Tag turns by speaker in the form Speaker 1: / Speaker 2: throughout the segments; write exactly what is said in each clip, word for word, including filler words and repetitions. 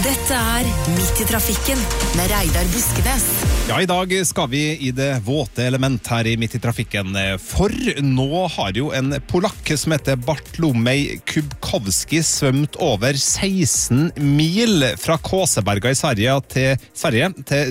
Speaker 1: Dette er Midt i trafikken med Reidar Buskenes.
Speaker 2: Ja, i dag skal vi i det våte element her i Midt i trafikken. For nå har jo en polakk som heter Bartlomiej Kubkowski svømt over seksten mil fra Kåseberga i Sverige til, Sverige, til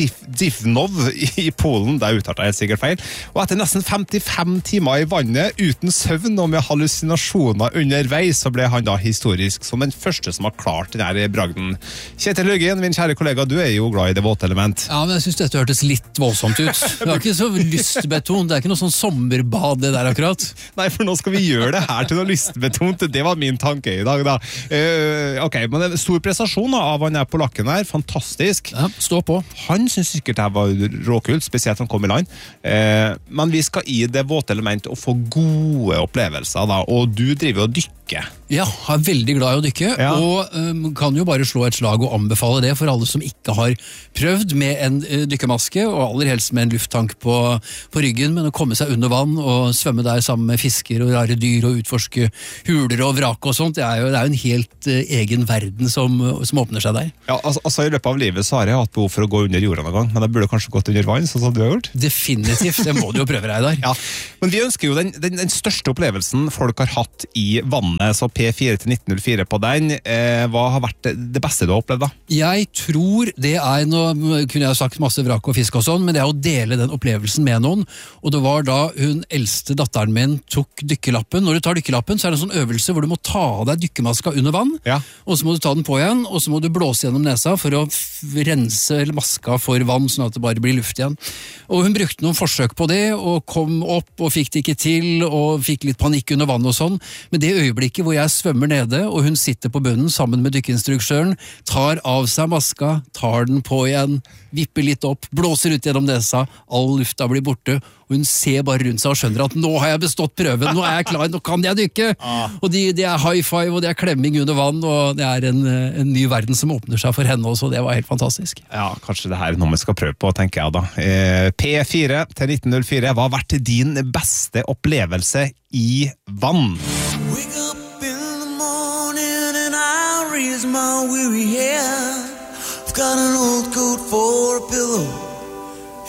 Speaker 2: Dziwnów i Polen. Det er uttalt helt sikkert feil. Og etter nesten femtifem timer i vannet uten søvn og med hallusinasjoner underveis, så ble han da historisk som den første som har klart denne bragden. Kjetil Høgen, min kjære kollega, du er jo glad i det våte element.
Speaker 3: Ja, men jeg synes dette hørtes litt voldsomt ut. Det var ikke så lystbetont, det er ikke noe sånn sommerbad det der akkurat.
Speaker 2: Nei, for nå skal vi gjøre det her til noe lystbetont. Det var min tanke i dag da. Uh, ok, men det er en stor prestasjon av han her polakken her, fantastisk.
Speaker 3: Ja, stå på.
Speaker 2: Han synes sikkert det var råkult, spesielt han kom i land. Uh, men vi skal i det våte element og få gode opplevelser da, og du driver og dykker.
Speaker 3: Ja, jeg er veldig glad i å dykke, ja. Og um, kan jo bare slå et slag og anbefale det for alle som ikke har prøvd med en uh, dykkermaske, og aller helst med en lufttank på, på ryggen, men å komme seg under vann og svømme der sammen med fisker og rare dyr og utforske huler og vrak og sånt, det er jo, det er jo en helt uh, egen verden som, som åpner seg der.
Speaker 2: Ja, altså, altså i løpet av livet så har jeg hatt behov for å gå under jorda noen gang, men jeg burde kanskje gått under vann, sånn som du har gjort?
Speaker 3: Definitivt, det må du jo prøve deg der.
Speaker 2: Ja, men vi ønsker jo den, den, den største opplevelsen folk har hatt i vannet, så P fire til nitten null fire på den. Eh, hva har vært det, det beste du har opplevd da?
Speaker 3: Jeg tror det er, nå kunne jeg sagt masse vrak og fisk og sånn, men det er å dele den opplevelsen med noen, og det var da hun eldste datteren min tok dykkerlappen. Når du tar dykkerlappen, så er det en sånn øvelse hvor du må ta av deg dykkermaska under vann,
Speaker 2: ja.
Speaker 3: Og så må du ta den på igjen, og så må du blåse gjennom nesa for å rense maska for vann, sånn at det bare blir luft igjen. Og hun brukte noen forsøk på det, og kom opp og fikk det ikke til, og fikk litt panikk under vann og sånn, men det øyeblikket hvor jeg svømmer nede, og hun sitter på bunnen sammen med dykkeinstruktøren, tar av seg maska, tar den på igjen, vipper litt opp, blåser ut gjennom nesa, all lufta blir borte, og hun ser bare rundt seg og skjønner at nå har jeg bestått prøven, nå er jeg klar, nå kan jeg dykke! Ah. Og de, de er high five, og det er klemming under vann, og det er en, en ny verden som åpner seg for henne også, det var helt fantastisk.
Speaker 2: Ja, kanskje det her er noe vi skal prøve på, tenker jeg da. Eh, P fire til nitten null fire, hva har vært din beste opplevelse i vann?
Speaker 4: Wake up in the morning and I raise my weary head. I've got an old coat for a pillow